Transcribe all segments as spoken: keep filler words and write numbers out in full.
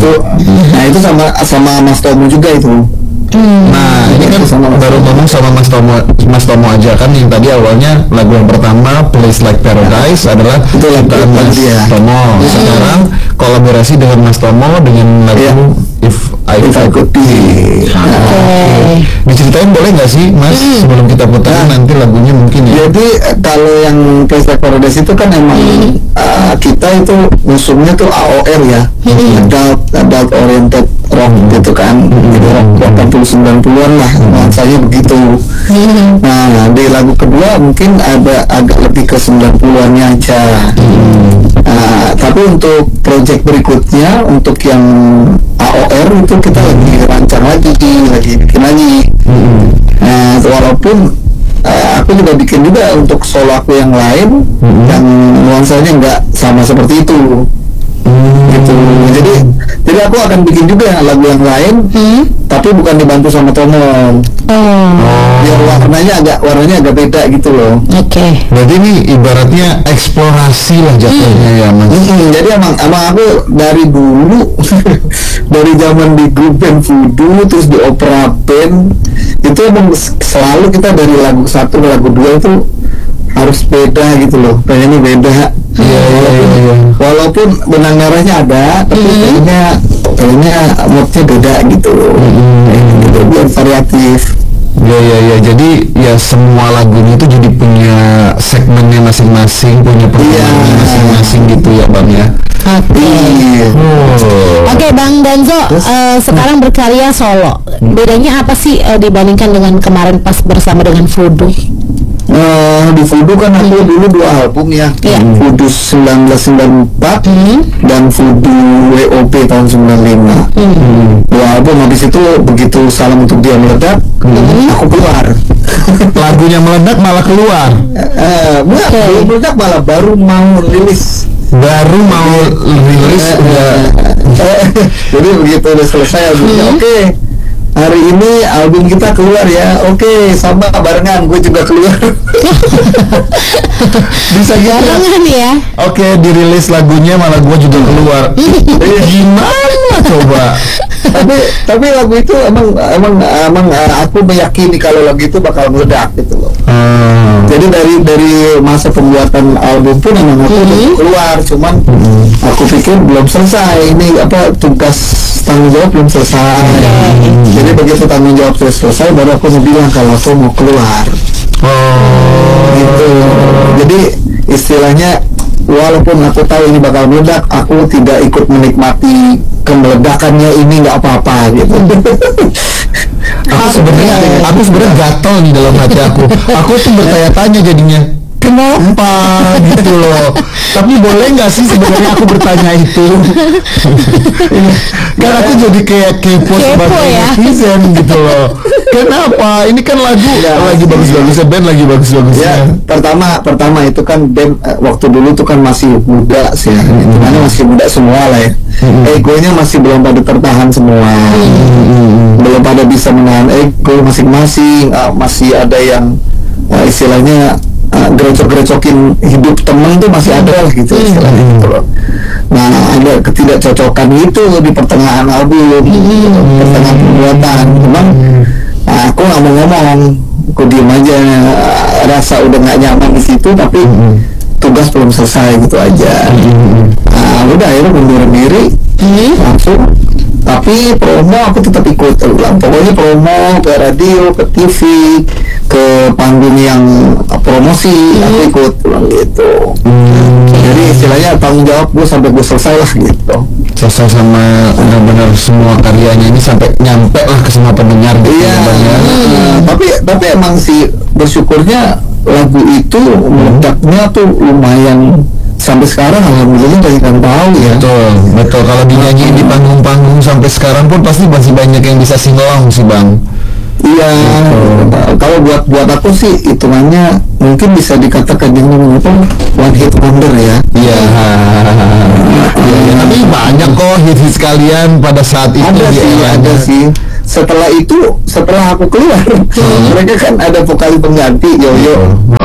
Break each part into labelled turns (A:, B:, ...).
A: Itu, nah itu sama sama Mas Tomo juga itu.
B: Hmm. Nah ini kan baru ngomong sama Mas Tomo, Mas Tomo aja kan yang tadi awalnya lagu yang pertama Place Like Paradise ya. adalah ciptaan Mas ya. Tomo. Ya. Sekarang kolaborasi dengan Mas Tomo dengan lagu ya. If I Could Be. Nah, okay. Diceritain boleh nggak sih Mas hmm. sebelum kita putar nah, nanti lagunya mungkin ya.
A: Jadi kalau yang Place Like Paradise itu kan emang hmm. uh, kita itu musuhnya tuh A O R ya, hmm. adult adult oriented rock gitu kan, hmm. gitu rock delapan puluh sembilan puluhan lah nuansanya begitu. Hmm. Nah di lagu kedua mungkin ada agak lebih ke sembilan puluhannya aja. Hmm. Nah, tapi untuk project berikutnya untuk yang A O R itu kita lagi rancang lagi, lagi bikin lagi. Hmm. Nah walaupun uh, aku juga bikin juga untuk solo aku yang lain hmm. yang nuansanya nggak sama seperti itu. Hmm. Gitu. Jadi jadi aku akan bikin juga lagu yang lain, hmm. tapi bukan dibantu sama Tomo. Oh. Biar warnanya agak warnanya agak beda gitu loh.
B: Oke. Okay. Berarti ini ibaratnya eksplorasi lah jatuhnya hmm. ya Mas.
A: Hmm, jadi emang emang aku dari dulu dari zaman di grup band Voodoo terus di opera band itu emang selalu kita dari lagu satu ke lagu dua itu harus beda gitu loh, pengennya beda. Iya iya iya. Walaupun benang merahnya ada, tapi mm-hmm. kayaknya kayaknya moodnya beda gitu loh. Mm-hmm. Gitu biar variatif.
B: Ya ya ya. Jadi ya semua lagunya itu jadi punya segmennya masing-masing, punya perkembangan yeah. masing-masing gitu ya Bang ya.
C: Oke. Okay. Oh. Oke okay, Bang Danzo, uh, sekarang berkarya solo. Bedanya apa sih uh, dibandingkan dengan kemarin pas bersama dengan Voodoo?
A: Uh, di Voodoo kan aku hmm. dulu dua album ya, yeah. Voodoo seribu sembilan ratus sembilan puluh empat hmm. dan Voodoo W O P tahun sembilan puluh lima. Hmm. Dua album, habis itu begitu Salam Untuk Dia meledak, hmm. aku keluar.
B: Lagunya meledak malah keluar.
A: Uh, enggak, okay. belum meledak malah baru mau rilis.
B: Baru mau rilis uh, udah.
A: Uh, jadi begitu udah selesai albumnya, hmm. oke. Okay. Hari ini album kita keluar ya, oke okay, sama barengan, gue juga keluar.
B: Bisa gitu
C: barengan ya?
B: Oke, okay, dirilis lagunya malah gue juga keluar. Gimana coba?
A: tapi tapi lagu itu emang emang emang aku meyakini kalau lagu itu bakal meledak gitu loh. Hmm. Jadi dari dari masa pembuatan album pun emang aku hmm. keluar, cuman hmm. aku pikir belum selesai ini apa tugas tanggung jawab belum selesai. Hmm. Jadi begitu tanggung jawab selesai baru aku mau bilang kalau aku mau keluar. Oh. Gitu. Jadi istilahnya walaupun aku tahu ini bakal meledak, aku tidak ikut menikmati kemeledakannya ini, nggak apa-apa gitu.
B: Aku sebenarnya, aku sebenarnya gatel nih dalam hati aku. Aku tuh bertanya-tanya jadinya, kenapa gitu loh. Tapi boleh nggak sih sebenarnya aku bertanya itu? Karena aku jadi kayak kepo sebagai netizen gitu loh. Kenapa? Ini kan lagu ya, lagi bagus-bagusnya band lagi bagus-bagusnya.
A: Ya, pertama pertama itu kan band uh, waktu dulu tuh kan masih muda sih, hmm. karena masih muda semua lah ya. Hmm. Egonya masih belum pada tertahan semua, hmm. belum pada bisa menahan ego masing-masing. Uh, masih ada yang uh, istilahnya uh, gerecok-gerecokin hidup temen tuh masih ada lah gitu istilahnya hmm. gitu loh. Nah ada ketidakcocokan itu di pertengahan album, hmm. pertengahan pembuatan, memang. Nah, aku nggak mau ngomong, aku diem aja, rasa udah nggak nyaman di situ, tapi mm-hmm. tugas belum selesai gitu aja. Mm-hmm. Nah, udah akhirnya mundur diri, mm-hmm. langsung. Tapi promo aku tetap ikut ulang. Pokoknya promo ke radio, ke T V, ke panggung yang promosi, mm-hmm. aku ikut ulang gitu. Mm-hmm. Jadi istilahnya tanggung jawab gue sampai gue selesai lah gitu.
B: Selesai sama benar-benar semua karyanya ini sampai nyampe lah ke semua pendengar gitu.
A: Iya. Hmm. Tapi tapi emang sih bersyukurnya lagu itu meledaknya tuh lumayan sampai sekarang alhamdulillah banyak yang tahu ya.
B: Betul, betul. Kalau dinyanyiin di panggung-panggung sampai sekarang pun pasti masih banyak yang bisa singelong sih Bang.
A: Iya, kalau buat buat aku sih hitungannya mungkin bisa dikatakan yang apa one hit wonder ya.
B: Iya. Ya, ya, tapi banyak kok hit-hit sekalian pada saat itu.
A: Ada sih, ada sih. Setelah itu, setelah aku keluar, hmm. mereka kan ada vokalis pengganti Yoyo. Hmm.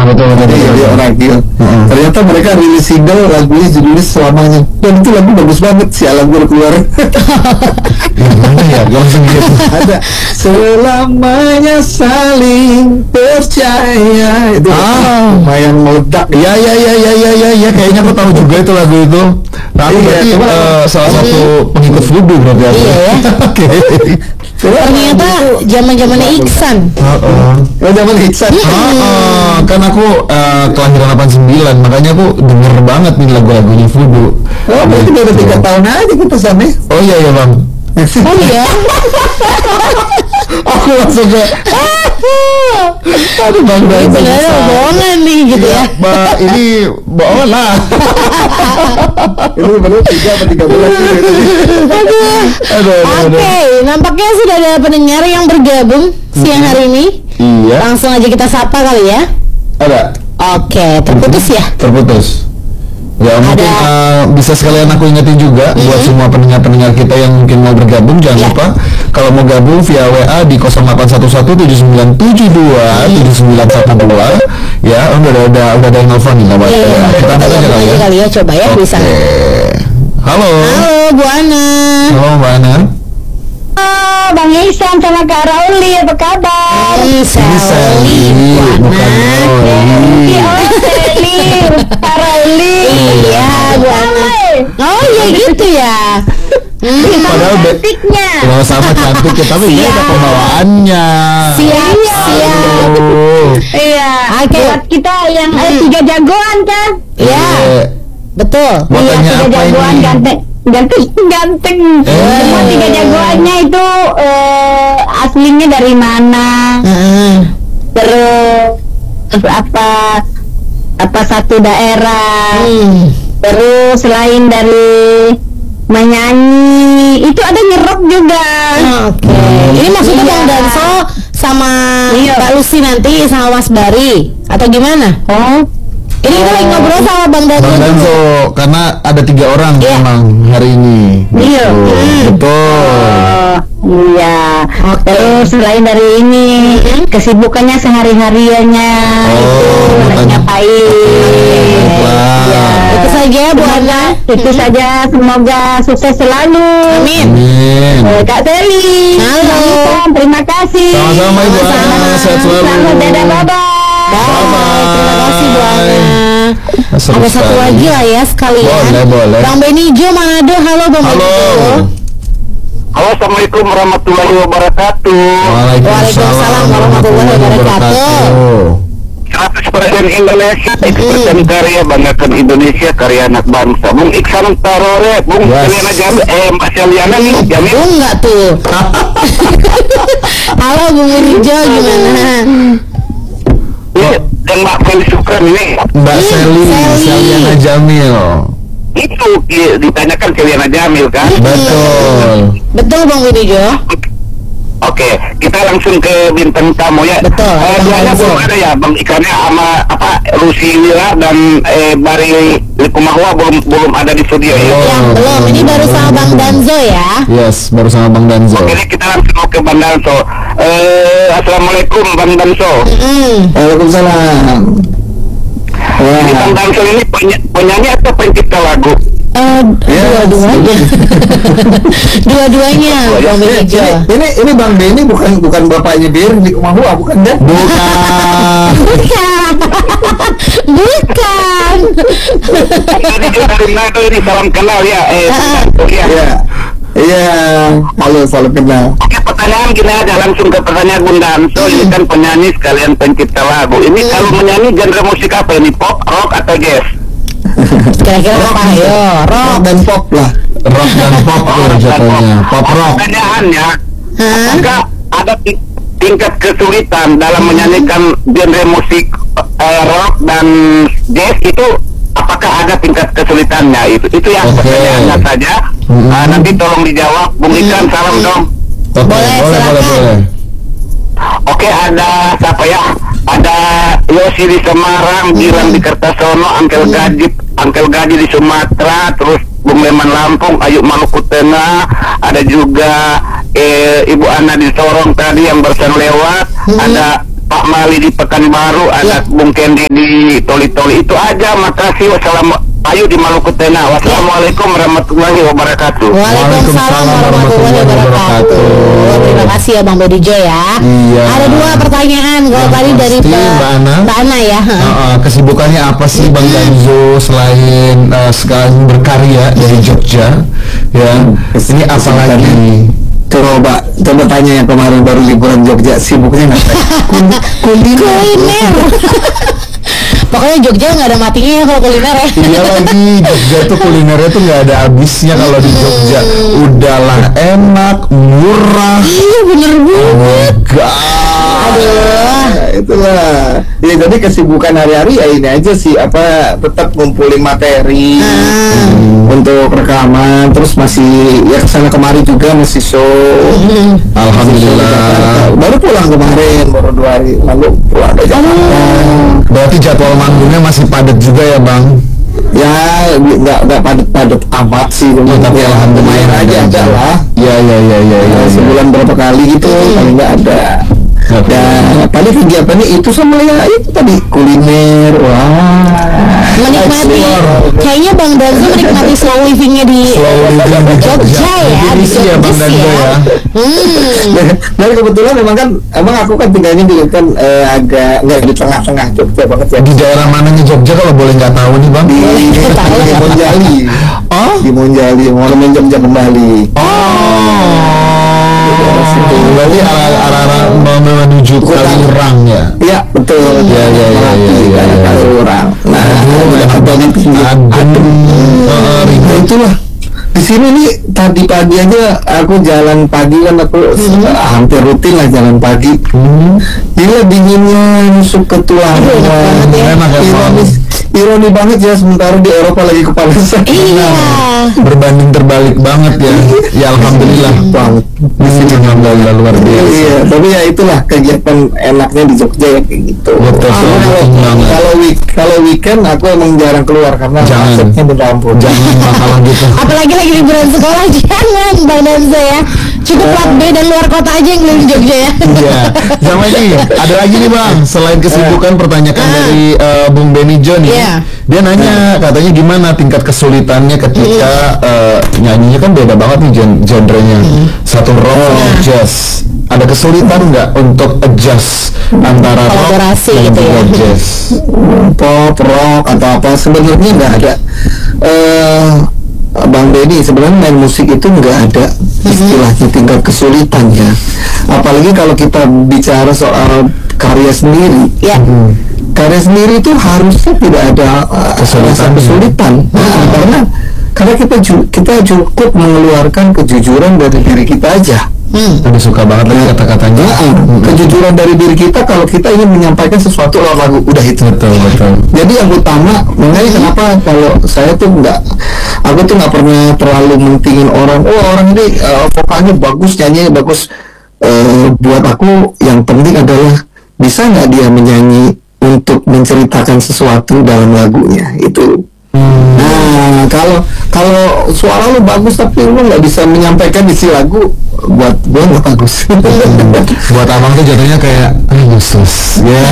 B: betul betul.
A: Jadi dia orang gila. Uh-huh. Ternyata mereka rilis single lagunya judulnya Selamanya. Dan itu lagu bagus banget sih alam gue keluar.
B: Gimana ya? Langsung gitu.
A: Ada selamanya saling percaya. Itu
B: ah.
A: lumayan meledak.
B: Iya iya iya iya iya iya ya, kayaknya aku tahu juga itu lagu itu. Nah, aku berarti iya, uh, salah satu pengikut voodoo berarti aku.
C: Iya ya. Oke. Ternyata zaman-zamannya Iksan.
B: Heeh.
A: Oh, zaman Iksan.
B: Heeh. Kan aku uh, kelahiran delapan puluh sembilan, makanya aku denger banget nih lagu-lagunya voodoo.
A: Oh, berarti
B: gitu.
A: udah tiga tahun aja kita sana.
B: Oh iya iya bang.
C: Oh iya.
B: Aku langsung ke
C: aduh bang, ini sebenarnya bohongan nih gitu ya.
B: Mbak, ini bohongan lah.
A: Ini baru tiga atau tiga bulan gitu.
C: Aduh. Oke, nampaknya sudah ada pendengar yang bergabung siang hari ini.
B: Iya.
C: Langsung aja kita sapa kali ya.
B: Ada.
C: Oke, terputus ya.
B: Terputus. Ya mungkin uh, bisa sekalian aku ingetin juga mm-hmm. buat semua pendengar-pendengar kita yang mungkin mau bergabung, jangan yeah. lupa kalau mau gabung via W A di nol delapan satu satu tujuh sembilan tujuh dua tujuh sembilan satu dua ya. Udah ada udah, udah ada yang nelfon nih kawan.
C: Yeah, yeah. Kita angkat aja kali ya. kali ya coba ya okay. Bisa.
B: Halo.
C: Halo Bu Ana.
B: Halo Mbak Ana.
D: Oh, Bang Ihsan sama Kak Rauli, apa kabar?
C: Ini Sally,
B: bukan Rauli.
D: Oh, Sally, Kak Rauli.
C: Iya, Bu Ana. Oh iya gitu ya.
B: Hmm, padahal
D: cantiknya.
B: Kalau sama cantik ya, tapi beda pembawaannya.
C: Siap, siap.
D: Iya.
C: Oke.
D: Buat kita yang eh, tiga jagoan kan?
C: Iya. Betul.
D: Iya, tiga jagoan ganteng. Ganteng, ganteng. Eh. Semua tiga jagoannya itu uh, aslinya dari mana?
C: Uh.
D: Terus, terus apa? Apa satu daerah?
C: Hmm.
D: Terus selain dari menyanyi, itu ada nyerok juga.
C: Oke. Okay. Ini maksudnya Bang Danso sama iya. Mbak Lucy nanti sama Mas Bari atau gimana?
D: Oh.
C: Ini kita lagi ngobrol sama Bang Danso.
B: Bang Danso, karena ada tiga orang yeah. memang hari ini.
D: Iya.
B: Hmm. Betul.
D: Oh, iya. Okay. Terus selain dari ini, hmm. kesibukannya sehari-hariannya
B: oh,
D: itu lagi ngapain?
B: Ya.
C: Itu saja Bu Ana.
D: Itu hmm. saja. Semoga sukses selalu.
C: Amin.
B: Amin.
D: Eh, Kak Teli.
C: Halo.
D: Terima kasih.
B: Sama-sama Ibu Ana. Sehat selalu.
D: Selamat dadah, bye-bye.
C: Bye. Terima kasih Bu Ana.
B: Seru
C: ada satu
B: sekali.
C: lagi lah ya sekalian.
B: Boleh, boleh.
C: Bang Benijo Manado. Halo Bang
B: Halo.
C: Benijo.
E: Halo, assalamualaikum warahmatullahi wabarakatuh.
C: Waalaikumsalam warahmatullahi wabarakatuh.
E: seratus persen Indonesia, seratus persen karya, banggakan Indonesia, karya anak bangsa. Bung Iksan Tarore, Bung
B: Yes.
E: Seliana Jamil, eh Mbak Seliana nih, Jamil.
C: Bung nggak tuh? Halo Bung Benijo, gimana?
E: Ya, dan Mbak Feli Sukran ini.
B: Mbak Seli, Seliana Jamil.
E: Itu ya, ditanyakan Seliana Jamil kan?
B: Betul.
C: Betul Bang Benijo.
E: Oke, kita langsung ke bintang tamu ya.
C: Betul.
E: Eh, duanya belum ada ya, Bang Ikannya sama apa Lucy Wira dan eh, Bari Likumahwa belum belum ada di studio ya.
C: Ya, belum. Ini baru sama Bang Danzo ya.
B: Yes, baru sama Bang Danzo.
E: Oke, kita langsung ke Bang Danzo. Eh, Assalamualaikum Bang Danzo.
C: Mm.
A: Waalaikumsalam.
E: Jadi Bang Danzo ini peny- penyanyi atau pencipta lagu?
C: Uh,
A: Yes.
C: dua-duanya. Dua-duanya Bang Benijo.
A: Ini ini Bang Beni bukan bukan bapaknya Bir di Kumahua, bukan dah?
B: Bukan.
C: Bukan. Bukan.
E: Ini juga dari Nado ini, salam kenal ya. Eh, ya.
A: Iya. Iya. Halo, salam kenal.
E: Oke, pertanyaan gini aja, langsung ke pertanyaan Bung Danzo. Ini kan penyanyi sekalian pencipta lagu. Ini kalau menyanyi genre musik apa ini? Pop, rock atau jazz?
C: Kira-kira apa? Yo,
A: Rock dan pop lah.
B: Rock dan pop tuh jatuhnya. Pop rock.
E: Pertanyaannya,
C: Hah?
E: apakah ada ti- tingkat kesulitan dalam menyanyikan genre musik eh, rock dan jazz itu? Apakah ada tingkat kesulitannya? Itu itu yang
B: Oke.
E: pertanyaannya saja.
B: Mhm.
E: Ah, nanti tolong dijawab. Bung Ikan, salam dong.
B: Oke,
C: Boleh,
B: boleh, boleh,
C: silakan.
B: boleh.
E: Oke, ada siapa ya? Ada Yosi di Semarang, Gilang di Kertasono, Angkel Gaji, Angkel Gaji di Sumatera, terus Bung Leman Lampung, Ayu Maluku Tengah, ada juga eh, Ibu Ana di Sorong tadi yang barusan lewat, ada Pak Mbak Mali di Pekanbaru, ada
C: Ya.
E: Bung Kendi di Toli-Toli. Itu aja. Makasih. Wassalamualaikum. Ayo di Maluku Tena. Wassalamualaikum warahmatullahi wabarakatuh.
C: Waalaikumsalam warahmatullahi wabarakatuh. Terima kasih ya Bang Bedijo ya.
B: Iya.
C: Ada dua pertanyaan kalau
B: Yang
C: tadi dari
B: pasti,
C: Mbak
B: Mbak Ana.
C: Mbak Ana ya.
B: Uh, uh, kesibukannya apa sih Bang Danzo selain uh, sekarang berkarya dari Jogja? Ya, ini apa lagi?
A: Coba coba tanya yang kemarin baru liburan Jogja, sibuknya ngapain?
C: Kuliner. Pokoknya Jogja nggak ada matinya ya kalau kuliner ya.
B: Iya lagi, Jogja tuh kulinernya tuh nggak ada habisnya kalau di Jogja. Udahlah enak, murah.
C: Iya bener banget.
B: God.
C: Aduh.
A: Nah, itulah. Ya jadi kesibukan hari-hari ya ini aja sih, apa tetap ngumpulin materi
C: Ah.
A: untuk rekaman, terus masih ya kesana kemari juga masih show.
B: Alhamdulillah.
A: Baru pulang kemarin, baru dua hari lalu pulang ke Jakarta.
B: Berarti jadwal manggungnya masih padat juga ya Bang?
A: Ya nggak nggak padat-padat amat sih, cuma
B: tapi
A: ya,
B: alhamdulillah
A: lumayan aja ada lah.
B: Iya iya iya iya.
A: Ya,
B: Ya,
A: sebulan berapa kali gitu paling nggak ada. Dan paling kegiatannya itu sama ya itu tadi kuliner. Wah,
C: Menikmati. Kayaknya Bang Danzo menikmati slow livingnya di
B: Slow living di
C: Jogja ya. Di
B: Definisi ya Bang
C: Jogja
B: Danzo ya.
C: Hmm.
A: Dan kebetulan emang kan emang aku kan tinggalnya di kan eh, agak nggak di tengah-tengah Jogja banget ya.
B: Di daerah mananya Jogja kalau boleh nggak tahu nih Bang?
A: Di
C: tahu.
A: di Monjali.
B: Oh?
A: Di Monjali, mau jam-jam kembali.
B: Oh, berarti arah-arah mau menuju ke Kaliurang ya?
A: Iya betul.
B: Iya, iya, iya, iya, iya, iya.
A: Kaliurang. Nah, udah banget
B: Adem, eh, ribet.
A: Nah itulah di sini nih tadi pagi aja aku jalan pagi kan aku eh, hampir rutin lah jalan pagi.
B: Hmm.
A: Gila dinginnya nusuk ke tulang.
C: Aduh, enak banget ya.
B: Enak ya, Bang.
A: Ironis, ironi banget ya sementara di Eropa lagi kepanasan.
C: Iya.
B: Berbanding terbalik banget ya. Ya alhamdulillah
A: Banget.
B: di sini alhamdulillah luar biasa.
A: Iya, tapi ya itulah kegiatan enaknya di Jogja ya kayak gitu.
B: Betul,
A: Kalau
B: betul banget.
A: kalau week kalau weekend aku emang jarang keluar karena
B: Jangan.
A: macetnya minta ampun.
B: Jangan masalah gitu.
C: Apalagi lagi liburan sekolah, jangan Bang Danzo ya. Cukup plat B dan luar kota aja yang keliling Jogja ya.
B: Iya. Sama ini ada lagi nih Bang. Selain kesibukan pertanyaan dari uh, Bung Benny John nih.
C: Iya.
B: Dia nanya katanya gimana tingkat kesulitannya ketika uh, nyanyinya kan beda banget nih gen genrenya. Satu rock sama jazz. Ada kesulitan nggak untuk adjust antara rock
C: Kolaborasi
B: dan
C: gitu
B: juga
C: ya.
B: jazz?
A: Pop, rock atau apa sebenarnya nggak ada. Eh Bang Benny sebenarnya main musik itu nggak ada istilahnya tingkat kesulitan ya. Apalagi kalau kita bicara soal karya sendiri.
C: Ya.
A: Karya sendiri itu harusnya tidak ada uh,
B: Kesulitan.
A: rasa kesulitan. Nah, karena karena kita ju- kita cukup mengeluarkan kejujuran dari diri kita aja.
C: Hmm.
B: Tadi suka banget lagi kata-katanya.
A: Nah, kejujuran dari diri kita kalau kita ingin menyampaikan sesuatu lewat lagu, udah itu.
B: Betul betul.
A: Jadi yang utama, makanya kenapa kalau saya tuh nggak, aku tuh nggak pernah terlalu mentingin orang. Oh orang ini uh, vokalnya bagus, nyanyinya bagus. Uh, buat aku yang penting adalah bisa nggak dia menyanyi untuk menceritakan sesuatu dalam lagunya itu. Nah kalau kalau suara lu bagus tapi lu nggak bisa menyampaikan isi lagu, buat gua nggak bagus.
B: Buat abang tuh jatuhnya kayak ah Yesus. Ya.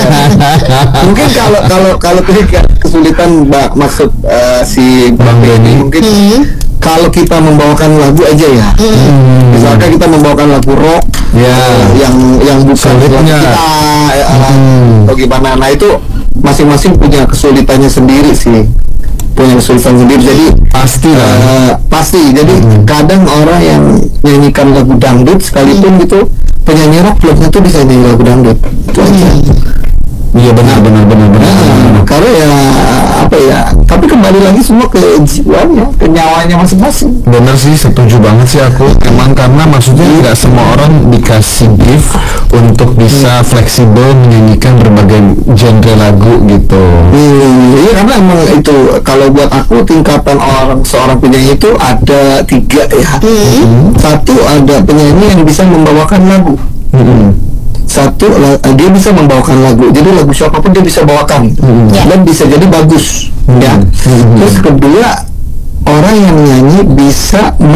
A: Mungkin kalau kalau kalau tadi kesulitan mbak maksud uh, si
B: Bang Benny.
A: mungkin kalau kita membawakan lagu aja ya, misalkan kita membawakan lagu rock
B: Ya.
A: uh, yang yang bukan
B: Sulitnya.
A: lagu kita uh,
B: Hmm.
A: atau gimana, nah itu masing-masing punya kesulitannya sendiri sih, punya kesulitan sendiri. Jadi
B: Pasti lah.
A: uh, pasti jadi kadang orang yang nyanyikan lagu dangdut sekalipun gitu, penyanyi rock belum tentu bisa nyanyi lagu dangdut, itu aja.
B: Iya benar benar benar benar.
A: Nah, karena ya apa ya, tapi kembali lagi semua ke jiwanya, ke nyawanya masing-masing.
B: Bener sih, setuju banget sih aku. Emang karena maksudnya nggak semua orang dikasih gift untuk bisa fleksibel menyanyikan berbagai genre lagu gitu.
A: Hmm, iya karena emang itu kalau buat aku tingkatan orang seorang penyanyi itu ada tiga ya. Satu ada penyanyi yang bisa membawakan lagu.
B: Hmm.
A: Satu la- dia bisa membawakan lagu, jadi lagu siapapun dia bisa bawakan
C: Ya.
A: dan bisa jadi bagus ya. Terus kedua orang yang nyanyi bisa men-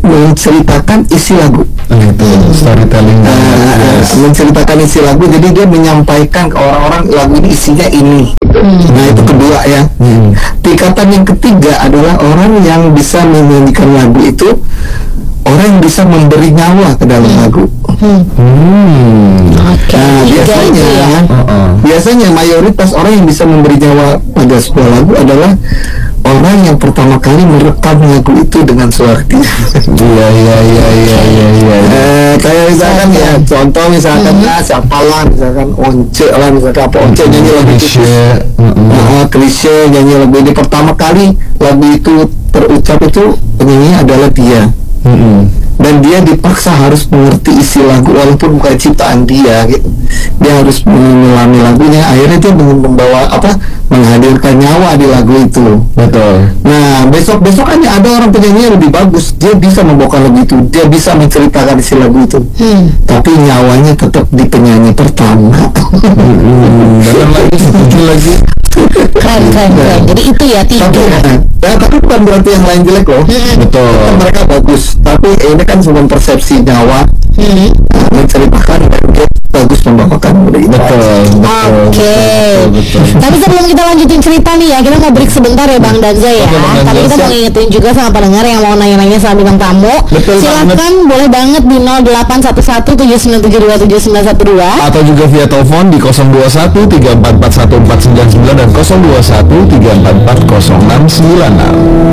A: menceritakan isi lagu.
B: Nah, itu storytelling.
A: Nah,
B: Yes.
A: menceritakan isi lagu, jadi dia menyampaikan ke orang-orang lagu ini isinya ini. Nah, itu kedua ya.
B: Hmm.
A: Tingkatan yang ketiga adalah orang yang bisa menyanyikan lagu itu orang yang bisa memberi nyawa ke dalam lagu.
B: Hmm.
C: Oke.
A: Nah,
C: Tiga
A: biasanya
C: itu ya.
B: Uh-uh.
A: biasanya mayoritas orang yang bisa memberi nyawa pada sebuah lagu adalah orang yang pertama kali merekam lagu itu dengan suara dia.
B: Iya iya iya iya iya iya.
A: Eh, kayak misalkan ya, contoh misalkan ya siapa lah, misalkan Once lah, misalkan apa Once nyanyi lagu itu.
B: Klise.
A: Nah, klise nyanyi lagu ini pertama kali lagu itu terucap itu penyanyi adalah dia. Dan dia dipaksa harus mengerti isi lagu walaupun bukan ciptaan dia gitu. Dia harus menyelami lagunya, akhirnya dia membawa apa menghadirkan nyawa di lagu itu.
B: Betul.
A: Nah, besok-besokannya ada orang penyanyi yang lebih bagus, dia bisa membawakan lagu itu, dia bisa menceritakan isi lagu itu,
C: Hmm.
A: tapi nyawanya tetap di penyanyi pertama.
B: Betul lagi, setuju lagi.
C: Keren, keren, keren. Jadi itu ya tiga.
A: Tapi, nah, tapi bukan berarti yang lain jelek loh.
B: Betul.
A: Kan mereka bagus, tapi ini kan cuma persepsi nyawa.
C: Hmm.
A: Nah, menceritakan dan dia bagus membawakan udah itu.
B: Betul, betul.
C: Oke.
B: Betul, betul.
C: Tapi sebelum kita lanjutin cerita nih ya, kita mau break sebentar ya Bang Danza ya.
B: Oke, Bang Danza.
C: Tapi kita mau ngingetin juga sama pendengar yang mau nanya-nanya sama bintang tamu.
B: Betul
C: Silakan boleh banget di nol delapan satu satu tujuh sembilan tujuh dua tujuh sembilan satu dua.
B: Atau juga via telepon di nol dua satu tiga empat empat satu empat sembilan sembilan dan nol dua satu tiga empat empat nol enam sembilan enam.